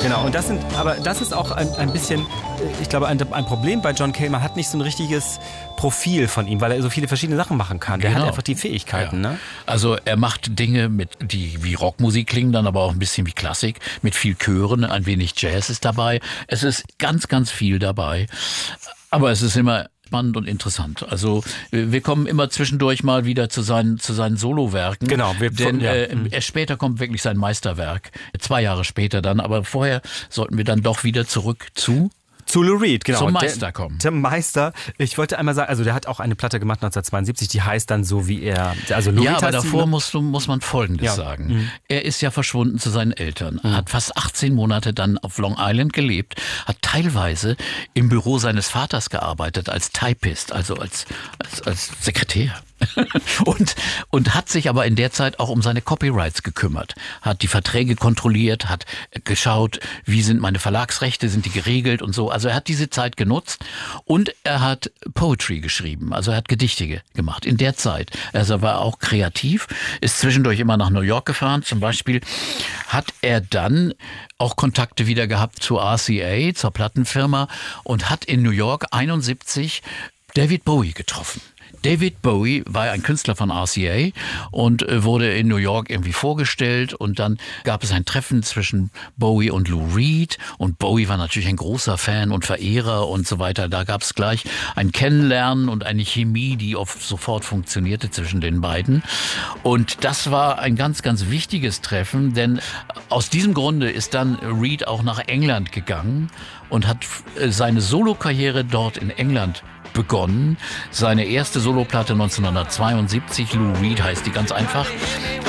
Genau, und das ist auch ein bisschen, ich glaube, ein Problem bei John Cale. Man hat nicht so ein richtiges Profil von ihm, weil er so viele verschiedene Sachen machen kann. Der hat einfach die Fähigkeiten. Ja. Ne? Also er macht Dinge, die wie Rockmusik klingen, dann aber auch ein bisschen wie Klassik, mit viel Chören, ein wenig Jazz ist dabei. Es ist ganz, ganz viel dabei. Aber es ist immer spannend und interessant. Also wir kommen immer zwischendurch mal wieder zu seinen Solowerken. Genau. Später kommt wirklich sein Meisterwerk. 2 Jahre später dann. Aber vorher sollten wir dann doch wieder zurück zu Lou Reed, genau. Zum Meister kommen. Der Meister. Ich wollte einmal sagen, also der hat auch eine Platte gemacht 1972, die heißt dann so wie er. Also Lou Reed aber heißt davor muss man Folgendes sagen. Er ist ja verschwunden zu seinen Eltern, hat fast 18 Monate dann auf Long Island gelebt, hat teilweise im Büro seines Vaters gearbeitet als Typist, also als Sekretär. und hat sich aber in der Zeit auch um seine Copyrights gekümmert, hat die Verträge kontrolliert, hat geschaut, wie sind meine Verlagsrechte, sind die geregelt und so. Also er hat diese Zeit genutzt und er hat Poetry geschrieben, also er hat Gedichte gemacht in der Zeit. Also er war auch kreativ, ist zwischendurch immer nach New York gefahren. Zum Beispiel hat er dann auch Kontakte wieder gehabt zur RCA, zur Plattenfirma, und hat in New York 71 David Bowie getroffen. David Bowie war ein Künstler von RCA und wurde in New York irgendwie vorgestellt, und dann gab es ein Treffen zwischen Bowie und Lou Reed, und Bowie war natürlich ein großer Fan und Verehrer und so weiter. Da gab es gleich ein Kennenlernen und eine Chemie, die sofort funktionierte zwischen den beiden, und das war ein ganz, ganz wichtiges Treffen, denn aus diesem Grunde ist dann Reed auch nach England gegangen und hat seine Solokarriere dort in England begonnen. Seine erste Soloplatte 1972, Lou Reed heißt die ganz einfach.